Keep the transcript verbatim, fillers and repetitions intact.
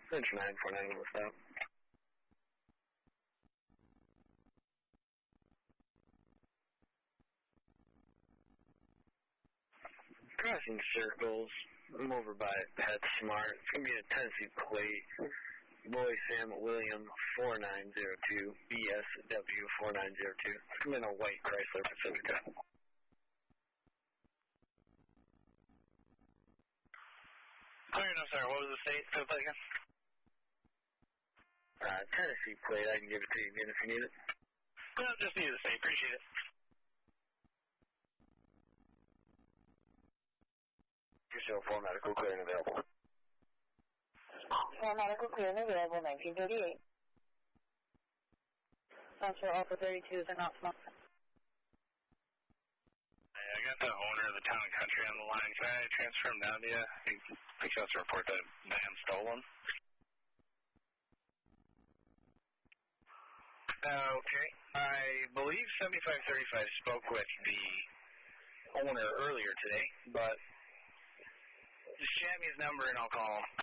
Cinch nine four nine, what's up? Crossing circles. I'm over by PetSmart. It's going to be a Tennessee plate. Boy Sam William four nine zero two, B S W four nine zero two. It's going to be in a white Chrysler Pacifica. Clear, no, sir. What was the state? Say that again. Uh, Tennessee plate. I can give it to you again if you need it. No, just need the state. Appreciate it. Your cell phone medical clear and available. For medical clear and available, nineteen thirty-eight. Transfer Alpha thirty-two is a not smoking. I got the owner of the Town and Country on the line. Can I transfer him down to you? He thinks he wants to report the van stolen. Okay. I believe seventy-five thirty-five spoke with the owner earlier today, but just chat me his number and I'll call him.